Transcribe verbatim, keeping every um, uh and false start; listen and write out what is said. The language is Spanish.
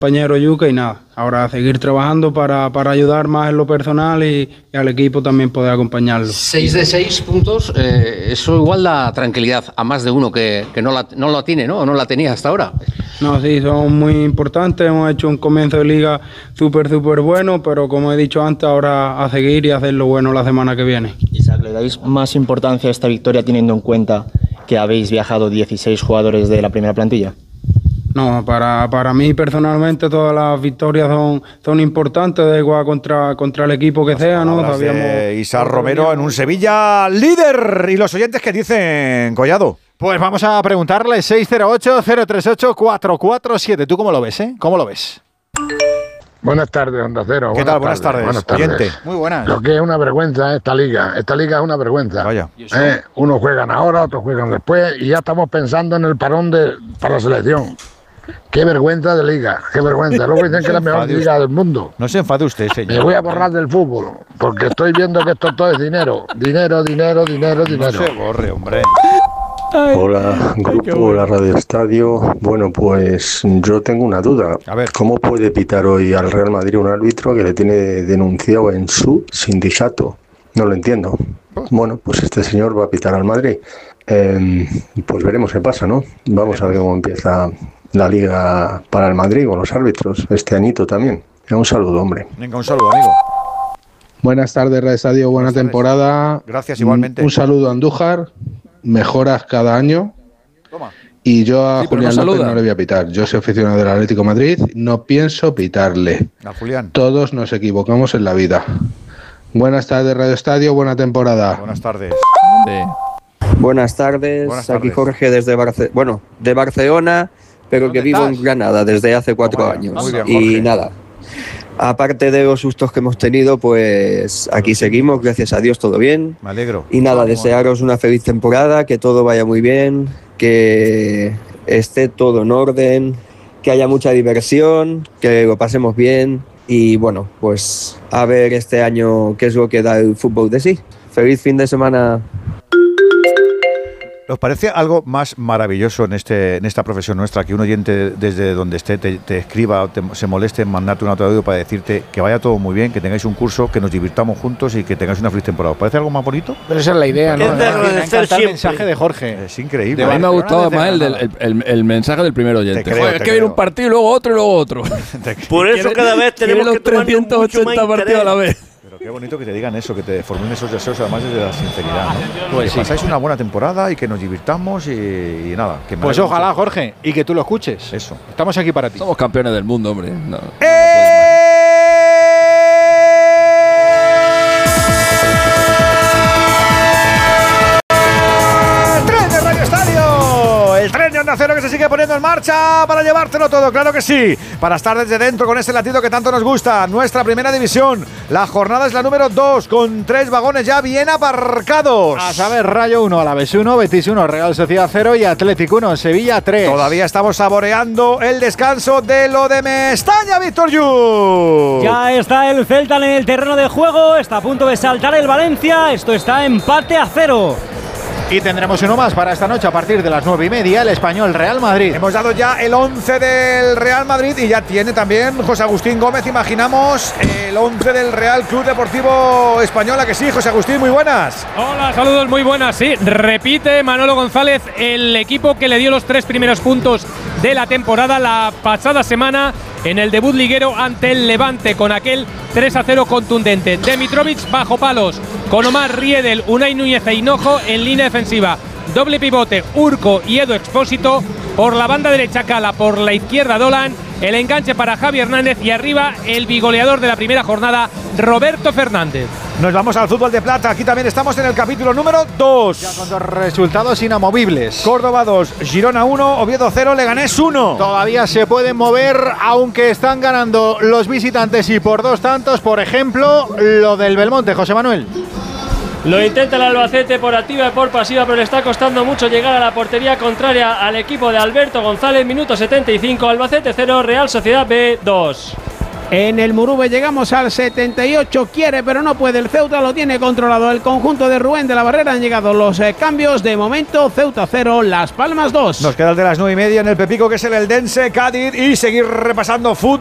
compañero Yuca y nada, ahora a seguir trabajando para, para ayudar más en lo personal y, y al equipo también poder acompañarlo. Seis de seis puntos, eh, eso igual da tranquilidad a más de uno que, que no, la, no la tiene, ¿no? O no la tenía hasta ahora. No, sí, son muy importantes, hemos hecho un comienzo de liga súper, súper bueno, pero como he dicho antes, ahora a seguir y hacerlo bueno la semana que viene. Isaac, ¿le dais más importancia a esta victoria teniendo en cuenta que habéis viajado dieciséis jugadores de la primera plantilla? No, para, para mí personalmente todas las victorias son, son importantes, da igual contra, contra el equipo que sea, ¿no? Sabíamos Isaac Romero en un Sevilla líder. ¿Y los oyentes qué dicen, Collado? Pues vamos a preguntarle seis cero ocho, cero tres ocho, cuatro cuatro siete. ¿Tú cómo lo ves, eh? ¿Cómo lo ves? Buenas tardes, Onda Cero. ¿Qué tal? Buenas tardes. Buenas tardes. Oyente. Muy buenas. Lo que es una vergüenza esta liga. Esta liga es una vergüenza. Vaya. Eh, unos juegan ahora, otros juegan después y ya estamos pensando en el parón de, para la selección. Qué vergüenza de liga, qué vergüenza. Luego dicen que es la mejor liga del mundo. No se enfade usted, señor. Me voy a borrar del fútbol, porque estoy viendo que esto todo es dinero. Dinero, dinero, dinero, dinero. No se borre, hombre. Ay, Hola, grupo La Radio Estadio. Bueno, pues yo tengo una duda. A ver. ¿Cómo puede pitar hoy al Real Madrid un árbitro que le tiene denunciado en su sindicato? No lo entiendo. Bueno, pues este señor va a pitar al Madrid. Eh, pues veremos qué pasa, ¿no? Vamos a ver cómo empieza la liga para el Madrid con los árbitros este añito también. Un saludo, hombre. Venga, un saludo, amigo. Buenas tardes, Radio Estadio, buena Buenas temporada. Gracias, igualmente. Un, un saludo a Andújar, mejoras cada año. Toma. Y yo a Sí, Julián no López saluda. no le voy a pitar. Yo soy aficionado del Atlético de Madrid, no pienso pitarle. A Julián. Todos nos equivocamos en la vida. Buenas tardes, Radio Estadio, buena temporada. Buenas tardes. Sí. Buenas tardes, Buenas aquí tardes. Jorge desde Barce bueno, de Barcelona, pero que ¿Dónde vivo estás? en Granada desde hace cuatro Vaya, años. muy bien, y Jorge. nada, aparte de los sustos que hemos tenido, pues aquí seguimos, gracias a Dios todo bien. Me alegro. Y nada, desearos una feliz temporada, que todo vaya muy bien, que esté todo en orden, que haya mucha diversión, que lo pasemos bien y bueno, pues a ver este año qué es lo que da el fútbol de sí. Feliz fin de semana. ¿Os parece algo más maravilloso en este en esta profesión nuestra que un oyente desde donde esté te, te escriba o te, se moleste en mandarte un audio para decirte que vaya todo muy bien, que tengáis un curso, que nos divirtamos juntos y que tengáis una feliz temporada? ¿Os parece algo más bonito? Pero esa es la idea, ¿no? Es de Me agradecer encanta el siempre. mensaje de Jorge. Es increíble. A mí me ha Pero gustado no más el, desde del, el, el, el mensaje del primer oyente. Te creo, Joder, te es que viene creo. un partido y luego otro y luego otro. Por eso Quiere- cada vez quiere tenemos los que tomarnos mucho más trescientos ochenta partidos a la vez. Pero qué bonito que te digan eso, que te formen esos deseos además desde la sinceridad, ¿no? Pues que sí. pasáis una buena temporada y que nos divirtamos y, y nada. Que me Pues alegro ojalá, mucho. Jorge, y que tú lo escuches. Eso. Estamos aquí para ti. Somos campeones del mundo, hombre. No, no, no ¡El tren de Radio Estadio! El tren de Onda Cero que se sigue poniendo en marcha para llevártelo todo, claro que sí. Para estar desde dentro con ese latido que tanto nos gusta. Nuestra primera división. La jornada es la número dos, con tres vagones ya bien aparcados. A saber, Rayo uno, Alavés uno, Betis uno, Real Sociedad cero y Atlético uno, Sevilla tres. Todavía estamos saboreando el descanso de lo de Mestaña, Víctor Yu. Ya está el Celta en el terreno de juego, está a punto de saltar el Valencia, esto está empate a cero. Y tendremos uno más para esta noche a partir de las nueve y media, el Español Real Madrid. Hemos dado ya el once del Real Madrid y ya tiene también José Agustín Gómez, imaginamos, el once del Real Club Deportivo Español. ¿A que sí, José Agustín? Muy buenas. Hola, saludos, muy buenas. Sí, repite Manolo González, el equipo que le dio los tres primeros puntos de la temporada la pasada semana en el debut liguero ante el Levante con aquel tres a cero contundente. Demitrovic bajo palos, con Omar Riedel, Unai Núñez e Hinojo en línea defensiva. Doble pivote, Urco y Edu Expósito. Por la banda derecha Cala, por la izquierda Dolan. El enganche para Javi Hernández y arriba el bigoleador de la primera jornada, Roberto Fernández. Nos vamos al fútbol de plata. Aquí también estamos en el capítulo número dos. Ya con dos resultados inamovibles. Córdoba dos, Girona uno, Oviedo cero, Leganés uno. Todavía se pueden mover, aunque están ganando los visitantes y por dos tantos. Por ejemplo, lo del Belmonte, José Manuel. Lo intenta el Albacete por activa y por pasiva, pero le está costando mucho llegar a la portería contraria al equipo de Alberto González. Minuto setenta y cinco, Albacete cero, Real Sociedad B dos. En el Murube llegamos al setenta y ocho, quiere pero no puede, el Ceuta lo tiene controlado, el conjunto de Rubén de la Barrera. Han llegado los eh, cambios, de momento Ceuta cero, Las Palmas dos. Nos queda el de las nueve y media en el Pepico, que es el Eldense Cádiz, y seguir repasando fútbol.